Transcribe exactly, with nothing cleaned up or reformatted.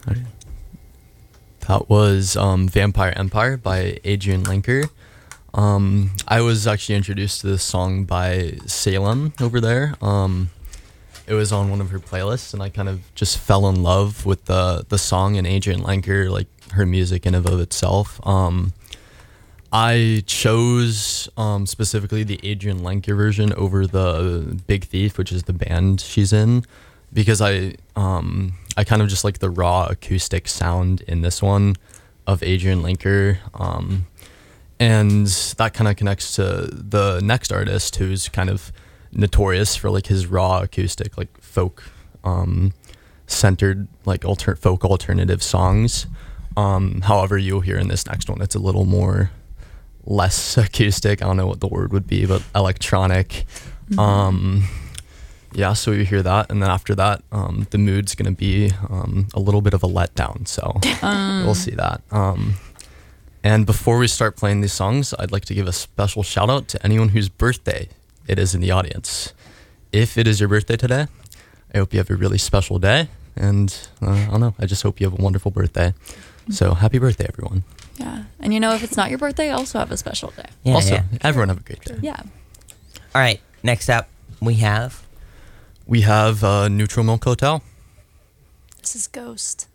That was um, Vampire Empire by Adrian Lenker. Um, I was actually introduced to this song by Salem over there. Um, it was on one of her playlists, and I kind of just fell in love with the the song and Adrian Lenker, like her music in and of itself. Um, I chose um, specifically the Adrian Lenker version over the Big Thief, which is the band she's in, because I um, I kind of just like the raw acoustic sound in this one of Adrian Lenker. Um, and that kind of connects to the next artist, who's kind of notorious for like his raw acoustic, like folk um, centered, like alter- folk alternative songs. Um, however, you'll hear in this next one, it's a little more less acoustic. I don't know what the word would be, but electronic. Mm-hmm. Um, yeah, so you hear that, and then after that, um, the mood's gonna be um, a little bit of a letdown. So um. we'll see that. Um, and before we start playing these songs, I'd like to give a special shout out to anyone whose birthday it is in the audience. If it is your birthday today, I hope you have a really special day, and uh, I don't know, I just hope you have a wonderful birthday. So happy birthday, everyone. Yeah, and you know, if it's not your birthday, also have a special day. Yeah, also, yeah. everyone have a great day. Yeah. All right, next up, we have... We have uh, Neutral Milk Hotel. This is Ghost.